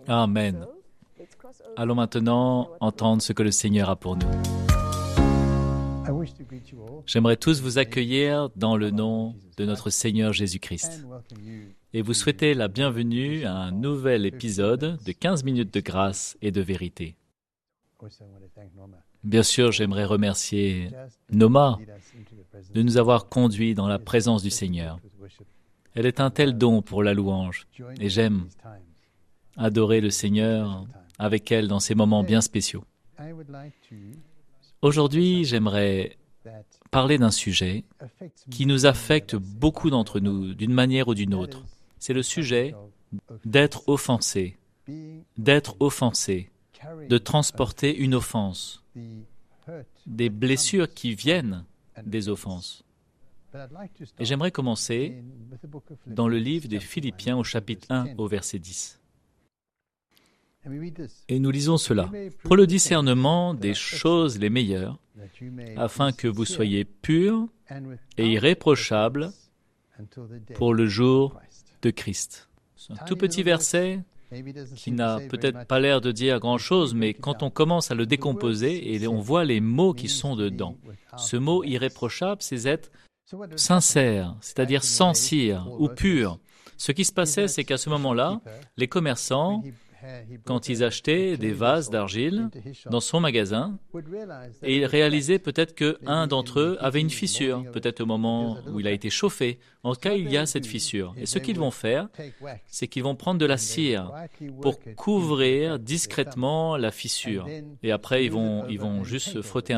Amen. Allons maintenant entendre ce que le Seigneur a pour nous. J'aimerais tous vous accueillir dans le nom de notre Seigneur Jésus-Christ et vous souhaiter la bienvenue à un nouvel épisode de 15 minutes de grâce et de vérité. Bien sûr, j'aimerais remercier Noma de nous avoir conduits dans la présence du Seigneur. Elle est un tel don pour la louange et j'aime adorer le Seigneur avec elle dans ces moments bien spéciaux. Aujourd'hui, j'aimerais parler d'un sujet qui nous affecte beaucoup d'entre nous d'une manière ou d'une autre. C'est le sujet d'être offensé, de transporter une offense, des blessures qui viennent des offenses. Et j'aimerais commencer dans le livre des Philippiens au chapitre 1 au verset 10. Et nous lisons cela. « Pour le discernement des choses les meilleures, afin que vous soyez purs et irréprochables pour le jour de Christ. » C'est un tout petit verset qui n'a peut-être pas l'air de dire grand-chose, mais quand on commence à le décomposer et on voit les mots qui sont dedans, ce mot irréprochable, c'est être sincère, c'est-à-dire sans cire ou pur. Ce qui se passait, c'est qu'à ce moment-là, les commerçants, quand ils achetaient des vases d'argile dans son magasin, et ils réalisaient peut-être qu'un d'entre eux avait une fissure, peut-être au moment où il a été chauffé. En tout cas, il y a cette fissure. Et ce qu'ils vont faire, c'est qu'ils vont prendre de la cire pour couvrir discrètement la fissure. Et après, ils vont juste se frotter